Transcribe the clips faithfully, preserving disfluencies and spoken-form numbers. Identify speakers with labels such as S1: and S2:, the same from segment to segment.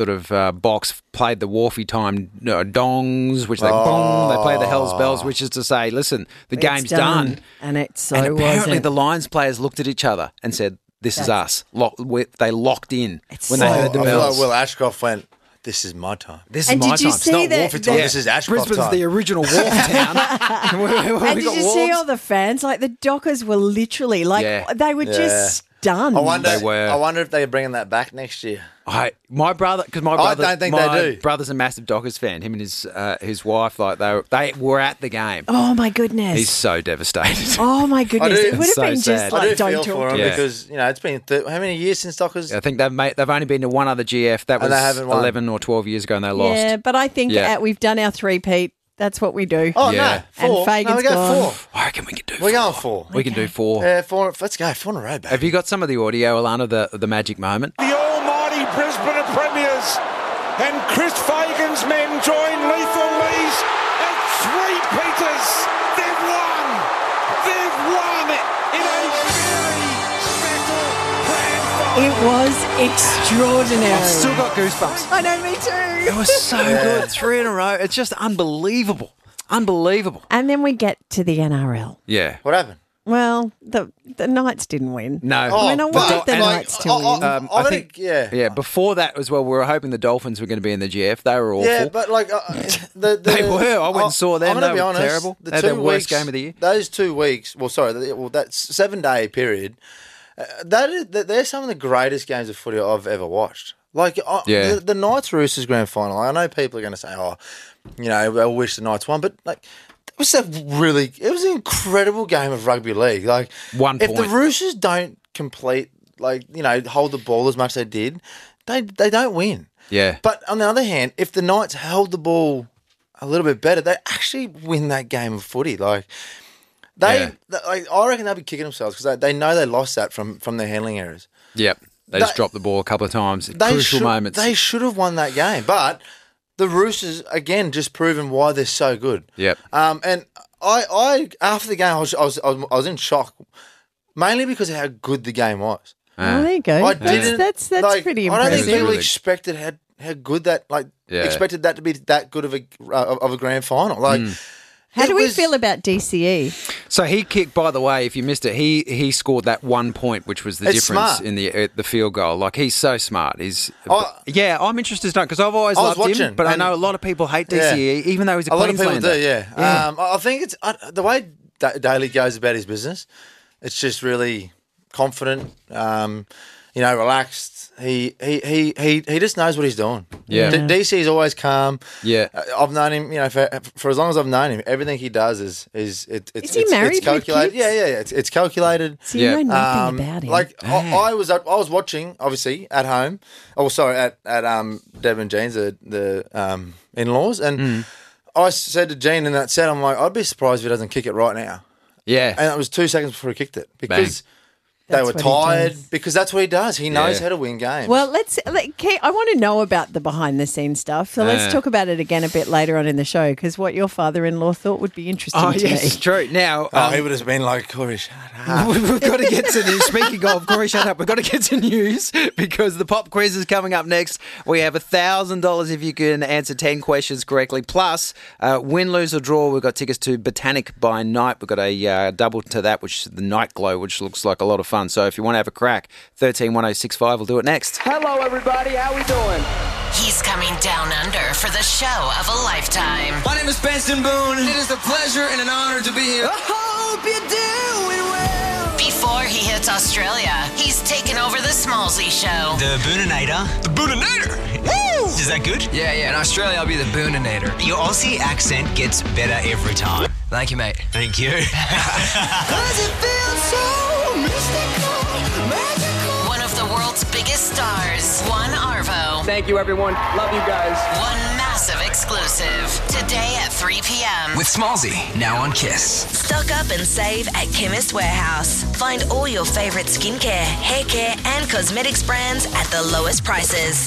S1: sort of uh, box played the Wharfie time uh, dongs, which they oh. bong, they play the Hell's Bells, which is to say, listen, the
S2: it's
S1: game's done.
S2: done. And it's so
S1: And apparently
S2: wasn't.
S1: the Lions players looked at each other and said, this
S2: That's,
S1: is us. Lock, we, they locked in
S2: It's
S1: when
S2: so
S1: they heard the
S3: I feel
S1: bells.
S3: like Will Ashcroft went, this is my time.
S1: This
S2: And
S1: is my
S2: did you
S1: time.
S2: see
S3: It's not
S2: that-
S3: Wharfie time,
S2: that-
S3: this is Ashcroft
S1: Brisbane's
S3: time.
S1: the original wharf town. we, we,
S2: and
S1: we
S2: did
S1: got
S2: you see
S1: wharves.
S2: all the fans? Like the Dockers were literally like
S1: Yeah.
S2: they were
S3: Yeah.
S2: just stunned.
S3: I wonder,
S1: They were.
S3: I wonder if they're bringing that back next year.
S1: I, my brother, because my brother,
S3: don't think
S1: my
S3: they do.
S1: brother's a massive Dockers fan. Him and his uh, his wife, like they were, they were at the game.
S2: Oh my goodness!
S1: He's so devastated.
S2: oh my goodness!
S3: I do.
S2: It would have
S1: So
S2: been
S1: sad.
S2: just
S3: I
S2: like
S3: do
S2: don't
S3: feel
S2: talk
S3: for
S2: to
S3: them
S1: Yeah.
S3: because, you know, it's been, th- how many years since Dockers?
S1: I think they've made, they've only been to one other G F. That
S3: And
S1: was
S3: they haven't won.
S1: eleven or twelve years ago, and they lost.
S2: Yeah, but I think
S1: Yeah.
S2: uh, we've done our three-peat. That's what we do.
S3: Oh,
S1: Yeah.
S3: no, four.
S2: And Fagan's
S3: no, we go
S2: gone.
S3: four.
S1: I reckon we can do.
S3: We're
S1: four.
S3: going four.
S1: We can do four.
S3: Yeah, four. Let's go. Four in a row, baby.
S1: Have you got some of the audio, Alana, the the magic moment?
S4: The almighty Brisbane are premiers, and Chris Fagan's men join Lethal Lee's at three-peaters. They've won. They've won in a very special grand final.
S2: It was extraordinary.
S1: I've still got goosebumps.
S2: I know, me too.
S1: It was so good. Three in a row. It's just unbelievable. Unbelievable.
S2: And then we get to the N R L.
S1: Yeah.
S3: What happened?
S2: Well, the the Knights didn't win.
S1: No.
S3: Oh,
S2: I mean, I
S3: but-
S2: wanted the
S1: and
S2: Knights to
S3: I-
S2: win.
S3: I-
S1: Um,
S3: I
S1: I
S3: think,
S1: think,
S3: yeah.
S1: yeah. Before that as well, we were hoping the Dolphins were going to be in the G F. They were awful.
S3: Yeah, but like uh, the, the
S1: They were. I went and saw them.
S3: I'm gonna
S1: They
S3: be
S1: were
S3: honest,
S1: terrible.
S3: The
S1: They had
S3: two
S1: their worst
S3: weeks,
S1: game of the year.
S3: Those two weeks. Well, sorry. the- Well, that seven day period. Uh, that is. that- They're some of the greatest games of footy I've ever watched. Like uh,
S1: Yeah.
S3: the, the Knights Roosters grand final. I know people are going to say, "Oh, you know, I wish the Knights won," but like. It was a really, it was an incredible game of rugby league. Like
S1: One
S3: if the
S1: point.
S3: Roosters don't complete, like you know, hold the ball as much as they did, they they don't win.
S1: Yeah.
S3: But on the other hand, if the Knights held the ball a little bit better, they actually win that game of footy. Like they,
S1: Yeah.
S3: th- like, I reckon they'll be kicking themselves because they, they know they lost that from from their handling errors.
S1: Yep. They just
S3: They-
S1: dropped the ball a couple of times.
S3: They
S1: Crucial
S3: should,
S1: moments.
S3: They should have won that game, but the Roosters again just proven why they're so good.
S1: Yep.
S3: Um, and I, I after the game, I was, I was, I was, I was in shock, mainly because of how good the game was.
S2: Oh, there you go.
S3: I
S2: that's
S3: didn't.
S2: that's, that's
S3: like,
S2: pretty
S3: I don't
S2: impressive.
S3: think people
S1: Really-
S3: expected how how good that like
S1: Yeah.
S3: expected that to be that good of a uh, of a grand final. Like,
S2: How
S3: it
S2: do we
S3: was-
S2: feel about D C E?
S1: So he kicked. By the way, if you missed it, he he scored that one point, which was the
S3: It's
S1: difference
S3: smart.
S1: in the uh, the field goal. Like he's so smart. He's
S3: Oh,
S1: yeah. I'm interested to know because I've always
S3: I was
S1: loved him,
S3: watching,
S1: but I
S3: and-
S1: know a lot of people hate D C E, even though he's a,
S3: A lot of people
S1: Queenslander.
S3: do, yeah.
S1: Yeah.
S3: Um, I I think it's uh, the way Da- Daly goes about his business. It's just really confident, um, you know, relaxed. He he, he he he just knows what he's doing.
S1: Yeah.
S3: D- DC is always calm.
S1: Yeah.
S3: Uh, I've known him, you know, for, for as long as I've known him. Everything he does is is it, it's
S2: Is he
S3: it's,
S2: married
S3: it's
S2: with
S3: calculated.
S2: kids?
S3: Yeah, yeah, yeah. It's, it's calculated.
S2: So you
S1: Yeah.
S2: know nothing
S3: Um,
S2: about him.
S3: Like I, I was, I was watching obviously at home. Oh, sorry, at at um Deb and Jean's the the um in laws, and
S1: Mm.
S3: I said to Jean in that set, I'm like, I'd be surprised if he doesn't kick it right now.
S1: Yeah.
S3: And it was two seconds before he kicked it because they
S2: That's
S3: were
S2: what he
S3: tired.
S2: does.
S3: Because that's what he does. He knows
S1: Yeah.
S3: how to win games.
S2: Well, let's. Let, Kate, I want to know about the behind the scenes stuff. So
S1: Yeah.
S2: let's talk about it again a bit later on in the show because what your father-in-law thought would be interesting
S1: Oh
S2: to
S1: yes,
S2: me.
S1: it's true. Now
S3: oh,
S1: um,
S3: he would have been like, Corey, shut up.
S1: we've got to get to news. Speaking of, Corey, shut up. We've got to get to news because the pop quiz is coming up next. We have one thousand dollars if you can answer ten questions correctly. Plus, uh, win, lose or draw, we've got tickets to Botanic by Night. We've got a uh, double to that, which is the Night Glow, which looks like a lot of fun. So if you want to have a crack, thirteen one oh six five, we'll do it next.
S5: Hello, everybody. How we doing?
S6: He's coming down under for the show of a lifetime.
S7: My name is Benson Boone. It is a pleasure and an honor to be here. I hope you're doing well.
S6: Before he hits Australia, he's taken over the Smallsy show.
S7: The Booninator. The Booninator. Woo! Is that good? Yeah, yeah. In Australia, I'll be the Booninator. Your Aussie accent gets better every time. Thank you, mate. Thank you. Cause it feels so mystical, magical.
S6: One of the world's biggest stars, One Arvo.
S5: Thank you, everyone. Love you guys.
S6: One massive exclusive. Today at three p.m.
S7: With Smallsy, now on Kiss.
S8: Stock up and save at Chemist Warehouse. Find all your favourite skincare, hair care and cosmetics brands at the lowest prices.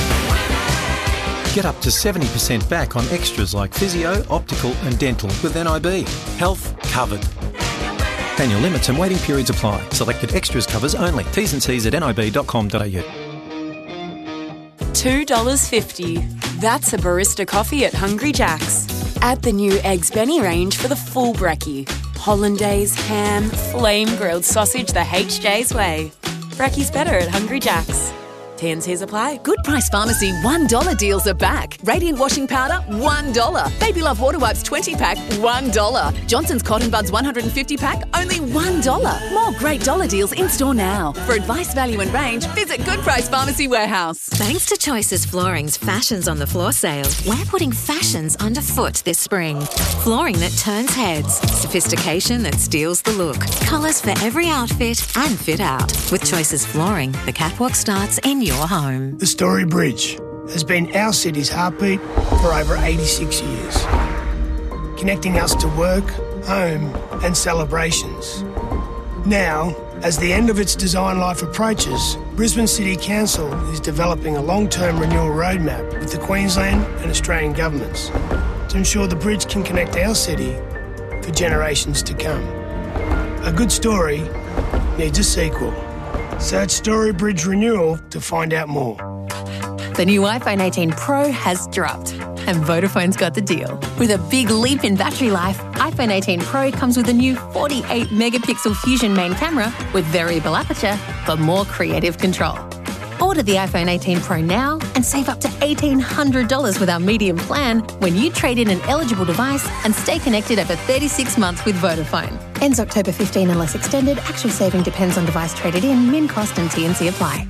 S9: Get up to seventy percent back on extras like physio, optical and dental with N I B. Health covered. Annual limits and waiting periods apply. Selected extras covers only. T's and C's at nib dot com dot a u.
S10: two dollars fifty. That's a barista coffee at Hungry Jack's. Add the new Eggs Benny range for the full brekkie. Hollandaise, ham, flame-grilled sausage the H J's way. Brekkie's better at Hungry Jack's. T and C's apply.
S11: Good Price Pharmacy one dollar deals are back. Radiant washing powder, one dollar. Baby Love water wipes twenty pack, one dollar. Johnson's Cotton Buds one hundred fifty pack, only one dollar. More great dollar deals in store now. For advice, value and range, visit Good Price Pharmacy Warehouse.
S12: Thanks to Choices Flooring's Fashions on the Floor sale, we're putting fashions underfoot this spring. Flooring that turns heads, sophistication that steals the look, colours for every outfit and fit out. With Choices Flooring, the catwalk starts in your home.
S13: The Story Bridge has been our city's heartbeat for over eighty-six years, connecting us to work, home and celebrations. Now, as the end of its design life approaches, Brisbane City Council is developing a long-term renewal roadmap with the Queensland and Australian governments to ensure the bridge can connect our city for generations to come. A good story needs a sequel. Search Story Bridge Renewal to find out more.
S11: The new iPhone eighteen Pro has dropped, and Vodafone's got the deal. With a big leap in battery life, iPhone eighteen Pro comes with a new forty-eight megapixel Fusion main camera with variable aperture for more creative control. Order the iPhone eighteen Pro now and save up to eighteen hundred dollars with our medium plan when you trade in an eligible device and stay connected over thirty-six months with Vodafone. Ends October fifteenth unless extended. Actual saving depends on device traded in. Min cost and T and C apply.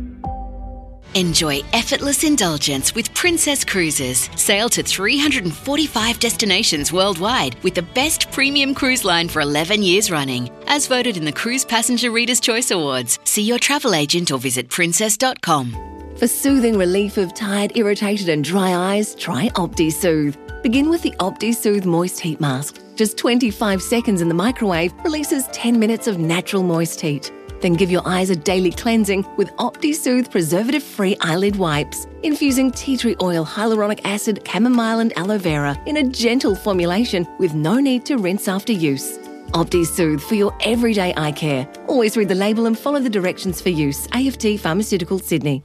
S14: Enjoy effortless indulgence with Princess Cruises. Sail to three hundred forty-five destinations worldwide with the best premium cruise line for eleven years running. As voted in the Cruise Passenger Reader's Choice Awards. See your travel agent or visit princess dot com.
S15: For soothing relief of tired, irritated and dry eyes, try OptiSoothe. Begin with the OptiSoothe Moist Heat Mask. Just twenty-five seconds in the microwave releases ten minutes of natural moist heat. Then give your eyes a daily cleansing with OptiSoothe preservative-free eyelid wipes, infusing tea tree oil, hyaluronic acid, chamomile and aloe vera in a gentle formulation with no need to rinse after use. OptiSoothe for your everyday eye care. Always read the label and follow the directions for use. A F T Pharmaceuticals, Sydney.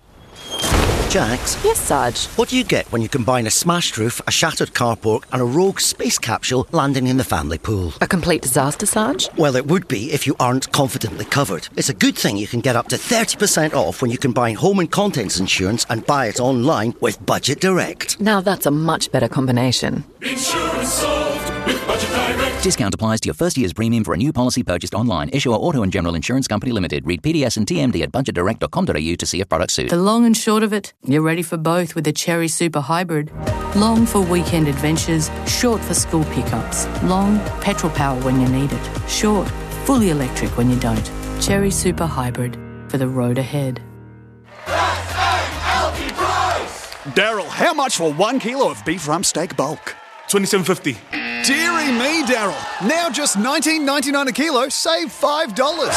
S16: Jax?
S2: Yes, Sarge?
S16: What do you get when you combine a smashed roof, a shattered carport and a rogue space capsule landing in the family pool?
S2: A complete disaster, Sarge?
S16: Well, it would be if you aren't confidently covered. It's a good thing you can get up to thirty percent off when you combine home and contents insurance and buy it online with Budget Direct.
S2: Now that's a much better combination.
S17: Insurance solved with Budget Direct.
S18: Discount applies to your first year's premium for a new policy purchased online. Issuer Auto and General Insurance Company Limited. Read P D S and T M D at budget direct dot com dot a u to see if products suit.
S10: The long and short of it, you're ready for both with the Cherry Super Hybrid. Long for weekend adventures, short for school pickups. Long, petrol power when you need it. Short, fully electric when you don't. Cherry Super Hybrid for the road ahead.
S19: Daryl, how much for one kilo of beef rump steak bulk?
S20: twenty-seven fifty.
S19: Deary me, Daryl. Now just nineteen ninety-nine a kilo, save five dollars.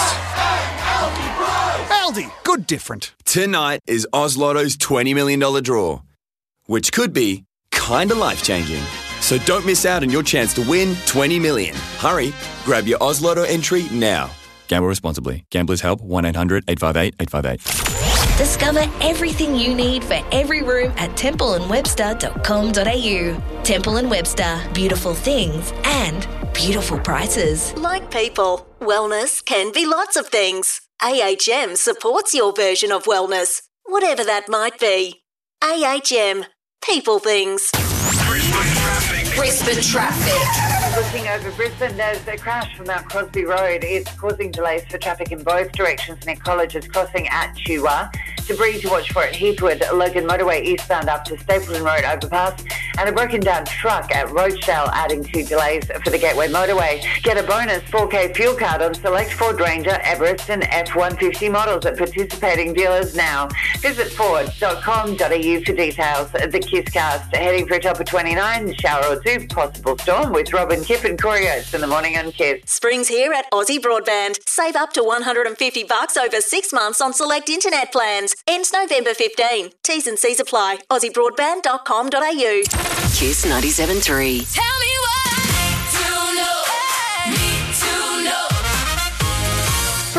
S19: Aldi, good different.
S21: Tonight is Oz Lotto's twenty million dollars draw, which could be kinda life-changing. So don't miss out on your chance to win twenty million dollars. Hurry, grab your Oz Lotto entry now.
S22: Gamble responsibly. Gamblers help one eight hundred eight five eight eight five eight.
S8: Discover everything you need for every room at temple and webster dot com dot a u. Temple and Webster, beautiful things and beautiful prices.
S23: Like people, wellness can be lots of things. A H M supports your version of wellness, whatever that might be. A H M, people things.
S8: Brisbane traffic.
S24: Looking over Brisbane, there's a crash from Mount Crosby Road. It's causing delays for traffic in both directions near Colleges Crossing at Chua. Debris to watch for at Heathwood, Logan Motorway eastbound up to Stapleton Road overpass, and a broken down truck at Rochedale adding to delays for the Gateway Motorway. Get a bonus four K fuel card on select Ford Ranger, Everest and F one fifty models at participating dealers now. Visit ford dot com dot a u for details. The Kisscast heading for a top of twenty-nine, shower or two, possible storm with Robin Kip and Corey Oates in the morning on Kiss.
S23: Spring's here at Aussie Broadband. Save up to one hundred fifty bucks over six months on select internet plans. Ends November fifteenth. T's and C's apply. aussie broadband dot com dot a u.
S8: Kiss ninety-seven point three.
S17: Tell me why. To know. Need to know.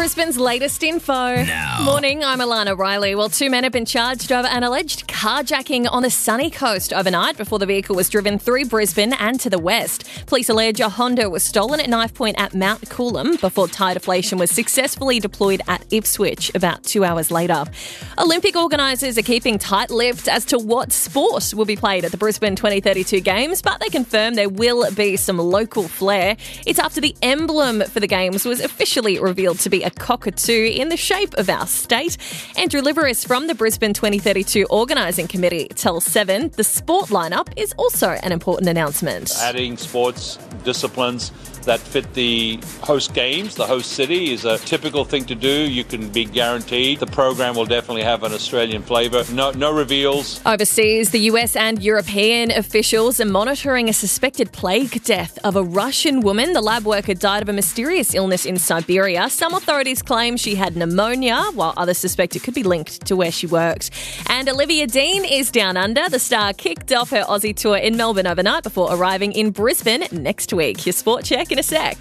S1: Brisbane's latest info.
S6: Now.
S1: Morning, I'm Alana Riley. Well, two men have been charged over an alleged carjacking on the sunny coast overnight before the vehicle was driven through Brisbane and to the west. Police allege a Honda was stolen at knife point at Mount Coolum before tire deflation was successfully deployed at Ipswich about two hours later. Olympic organisers are keeping tight-lipped as to what sport will be played at the Brisbane twenty thirty-two Games, but they confirm there will be some local flair. It's after the emblem for the Games was officially revealed to be a cockatoo in the shape of our state. Andrew Liveris from the Brisbane twenty thirty-two Organising Committee tells Seven the sport lineup is also an important announcement.
S3: Adding sports disciplines that fit the host games, the host city, is a typical thing to do. You can be guaranteed the program will definitely have an Australian flavour. No, no reveals.
S1: Overseas, the U S and European officials are monitoring a suspected plague death of a Russian woman. The lab worker died of a mysterious illness in Siberia. Some authorities claim she had pneumonia, while others suspect it could be linked to where she worked. And Olivia Dean is down under. The star kicked off her Aussie tour in Melbourne overnight before arriving in Brisbane next week. Your sport check in a sec.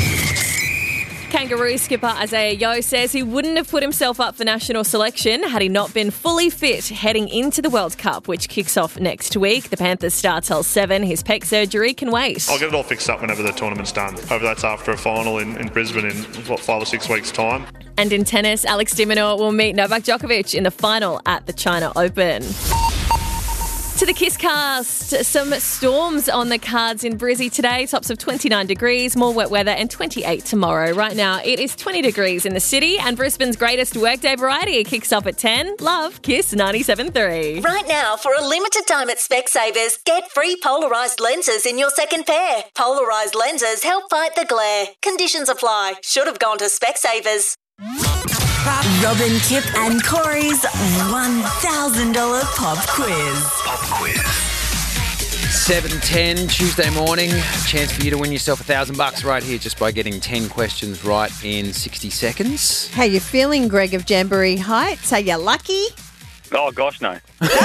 S1: Kangaroo skipper Isaiah Yeo says he wouldn't have put himself up for national selection had he not been fully fit heading into the World Cup, which kicks off next week. The Panthers star tells Seven his pec surgery can wait.
S4: I'll get it all fixed up whenever the tournament's done. Hope that's after a final in, in Brisbane in, what, five or six weeks' time.
S1: And in tennis, Alex de Minaur will meet Novak Djokovic in the final at the China Open. To the KissCast, some storms on the cards in Brizzy today. Tops of twenty-nine degrees, more wet weather and twenty-eight tomorrow. Right now, it is twenty degrees in the city and Brisbane's greatest workday variety kicks off at ten. Love, Kiss ninety-seven point three.
S23: Right now, for a limited time at Specsavers, get free polarised lenses in your second pair. Polarised lenses help fight the glare. Conditions apply. Should have gone to Specsavers.
S8: Robin, Kip and Corey's one thousand dollars pop quiz.
S7: Pop quiz. seven ten Tuesday morning. Chance for you to win yourself a thousand bucks right here just by getting ten questions right in sixty seconds.
S2: How you feeling, Greg of Jamboree Heights? Are you lucky?
S20: Oh, gosh, no.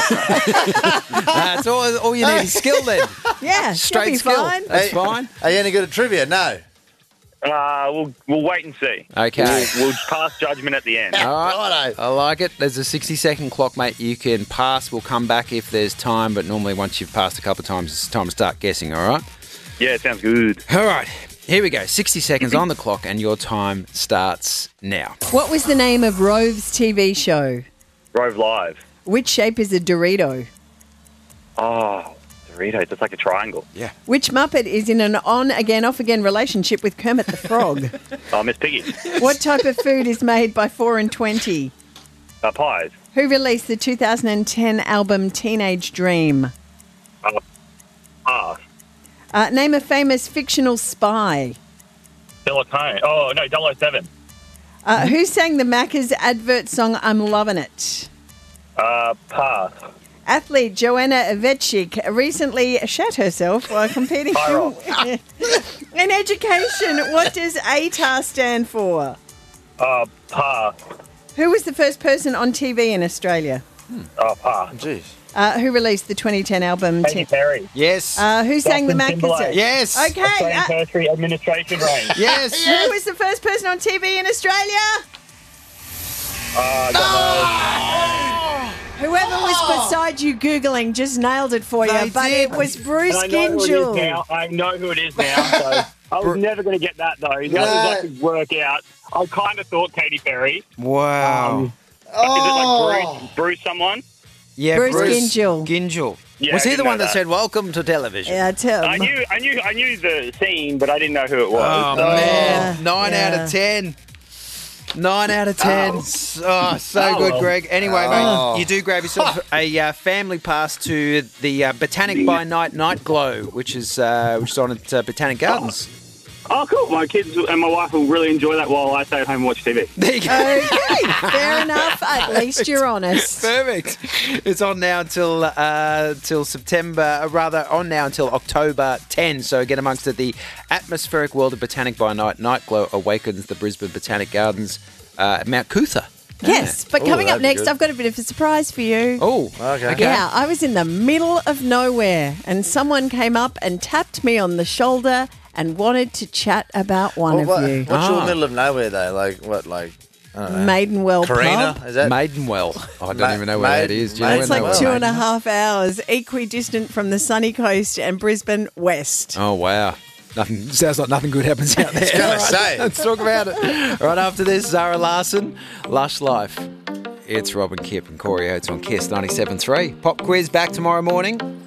S7: That's all, all you need is skill then.
S2: Yeah,
S7: Straight
S2: you'll be
S7: skill.
S2: fine.
S7: That's
S25: Hey,
S7: fine.
S25: Are you any good at trivia? No.
S20: Uh, we'll we'll wait and see.
S7: Okay.
S20: We'll, we'll pass judgment at the end.
S7: All right. I like it. There's a sixty second clock, mate. You can pass. We'll come back if there's time, but normally once you've passed a couple of times, it's time to start guessing, all right?
S20: Yeah, sounds good.
S7: All right. Here we go. sixty seconds on the clock, and your time starts now.
S2: What was the name of Rove's T V show?
S20: Rove Live.
S2: Which shape is a Dorito?
S20: Oh, Doritos. That's like a triangle.
S7: Yeah.
S2: Which Muppet is in an on-again, off-again relationship with Kermit the Frog?
S20: Oh, Miss Piggy.
S2: What type of food is made by four and twenty?
S20: Uh, pies.
S2: Who released the two thousand ten album Teenage Dream?
S20: Uh, pass.
S2: Uh, name a famous fictional spy.
S20: Delatone. Oh, no, double oh seven.
S2: Uh, who sang the Macca's advert song I'm Lovin' It?
S20: Uh, pass.
S2: Athlete Joanna Ovechik recently shat herself while competing in education. What does A T A R stand for?
S20: Uh, pass.
S2: Who was the first person on T V in Australia?
S20: Hmm. Oh, pass.
S25: Jeez.
S2: Uh, who released the twenty ten album?
S20: Katy Perry.
S7: Yes.
S2: Uh, who sang the
S20: Justin
S2: Macca's?
S20: Timberlake.
S7: Yes.
S2: Okay.
S20: Australian
S2: Uh,
S20: Tertiary Administration Range.
S7: Yes.
S2: Who was the first person on T V in Australia?
S20: Uh, no.
S2: Whoever was beside you Googling just nailed it for you,
S7: They
S2: but
S7: did.
S2: it was Bruce
S20: And I know who it is
S2: Gingell.
S20: now. I know who it is now, so I was never going to get that, though. The others I could work out. I kind of thought Katy Perry.
S7: Wow.
S20: Um, Is it like Bruce, Bruce someone?
S7: yeah,
S2: Bruce Gingell.
S7: Gingell.
S20: Yeah,
S7: was
S20: I
S7: he the
S20: didn't
S7: one
S20: know
S7: that
S20: that.
S7: said, welcome to television?
S2: Yeah, tell
S20: I knew, I knew, I knew the scene, but I didn't know who it was.
S7: Oh,
S20: So-
S7: man. Nine
S2: yeah.
S7: out of ten. Nine out of ten. Oh, so
S20: Oh,
S7: good,
S20: well.
S7: Greg. Anyway,
S25: Oh.
S7: mate, you do grab yourself a uh, family pass to the uh, Botanic by Night Night Glow, which is uh, which is on at uh, Botanic Gardens.
S20: Oh, cool. My kids and my wife will really enjoy that while I stay at home and watch T V.
S7: There you go.
S2: Okay, fair enough. At least you're honest.
S7: Perfect. It's on now until uh, till September, uh, rather on now until October tenth. So get amongst it. The atmospheric world of Botanic by Night Night Glow awakens the Brisbane Botanic Gardens uh, at Mount Cootha.
S2: Yes, but
S25: Ooh,
S2: coming up
S25: that'd be
S2: next,
S25: good.
S2: I've got a bit of a surprise for you.
S7: Oh,
S25: Okay.
S7: okay.
S2: Yeah, I was in the middle of nowhere and someone came up and tapped me on the shoulder and wanted to chat about one
S5: Well,
S2: of
S5: what,
S2: you.
S5: What's your middle of nowhere though? Like, what, like,
S2: one of
S5: ah.
S2: you.
S5: What's
S2: Ah.
S5: your middle of nowhere though? Like, what, like, I don't know.
S2: Maidenwell
S5: Carina,
S2: Pub.
S5: is that?
S9: Maidenwell. I don't
S5: Ma-
S9: even know where
S5: Maid-
S9: that is. Do you know
S2: It's
S9: where
S2: like
S9: that
S2: two
S9: was?
S2: and a half hours, equidistant from the sunny coast and Brisbane West.
S9: Oh, wow. Nothing sounds like nothing good happens out there.
S5: I was gonna
S9: All right,
S5: say.
S9: Let's talk about it. Right after this, Zara Larson, Lush Life. It's Robin Kipp and Corey Oates on Kiss ninety-seven point three. Pop quiz back tomorrow morning.